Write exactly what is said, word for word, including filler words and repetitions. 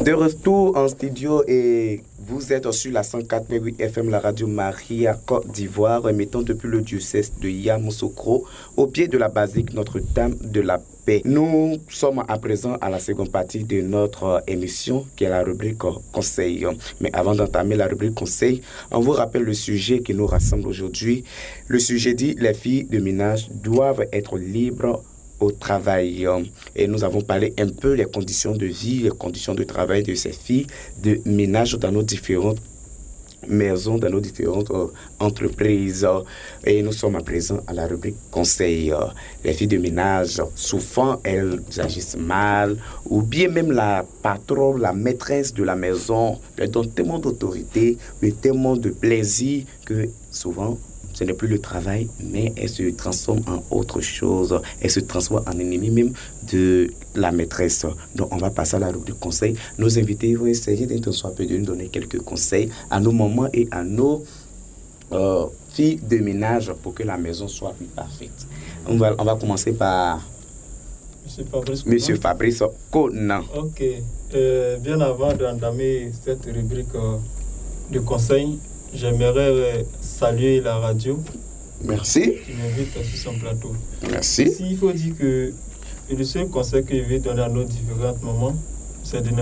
De retour en studio et vous êtes sur la cent quatre virgule huit F M, la radio Maria Côte d'Ivoire, émettant depuis le diocèse de Yamoussoukro, au pied de la basilique Notre-Dame de la Paix. Nous sommes à présent à la seconde partie de notre émission, qui est la rubrique Conseil. Mais avant d'entamer la rubrique Conseil, on vous rappelle le sujet qui nous rassemble aujourd'hui. Le sujet dit « Les filles de ménage doivent être libres au travail ». Et nous avons parlé un peu des conditions de vie, les conditions de travail de ces filles de ménage dans nos différentes maisons, dans nos différentes euh, entreprises. Et nous sommes à présent à la rubrique conseil. Les filles de ménage, souvent elles agissent mal, ou bien même la patronne, la maîtresse de la maison, elle donne tellement d'autorité, mais tellement de plaisir que souvent ce n'est plus le travail, mais elle se transforme en autre chose. Elle se transforme en ennemi même de la maîtresse. Donc, on va passer à la rubrique conseil. Nos invités vont essayer d'un soit peu de nous donner quelques conseils à nos mamans et à nos euh, filles de ménage pour que la maison soit plus parfaite. On va, on va commencer par Monsieur Fabrice. Monsieur Fabrice Conan. Ok. Euh, bien avant d'entamer cette rubrique euh, de conseil, j'aimerais euh, saluer la radio. Merci. Qui m'invite sur son plateau. Merci. Ici, il faut dire que le seul conseil que je vais donner à nos différentes mamans, c'est de ne